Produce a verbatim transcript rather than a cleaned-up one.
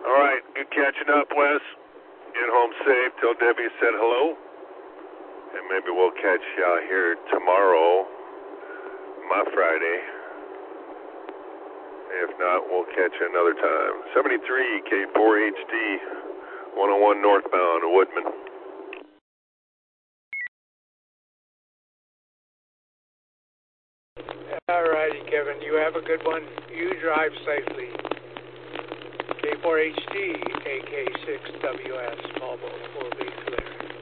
All right, good catching up, Wes. Get home safe. Tell Debbie I said hello. And maybe we'll catch you out here tomorrow, my Friday. If not, we'll catch you another time. seventy-three K four H D, one oh one northbound, Woodman. All righty, Kevin. You have a good one. You drive safely. K four H D, A K six W S, small boat, four B clear.